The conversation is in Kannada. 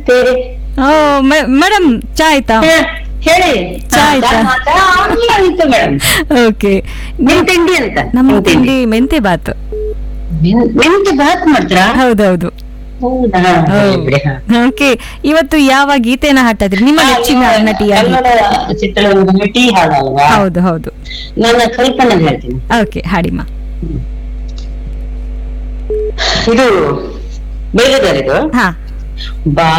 ಬೇರೆ ಓ ಮೇಡಮ್ ಚಾ ಆಯ್ತಾ? ಹೇಳಿ. ಚಾ ಆಯ್ತಾ? ಆಯ್ತು ಮೇಡಮ್. ಓಕೆ. ನಿಮ್ ತಿಂಡಿ ಅಂತ? ನಮ್ಮ ತಿಂಡಿ ಮೆಂತೆ ಬಾತ್. ಮೆಂತೆ ಬಾತ್ ಮಾಡ್ತೀರಾ? ಹೌದೌದು. ಹೌದಾ? ಬಿಡಿ, ಹಾ. ಓಕೆ. ಇವತ್ತು ಯಾವ ಗೀತೆನ ಹಾಡ್ತಾ ಇದ್ರಿ? ನಿಮ್ಮ ನೆಚ್ಚಿನ ನಟಿಯಾಗಿ? ಕನ್ನಡ ಚಿತ್ರರಂಗದ ನಟಿ ಹಾಡಲ್ವಾ? ಹೌದು ಹೌದು. ನಾನು ಕಲ್ಪನೆ ಹೇಳ್ತೀನಿ. ಓಕೆ, ಹಾಡಿಮ್ಮ. ಇದು ಬೇರೆದಾರಿದು. ಹಾ. ಬಾ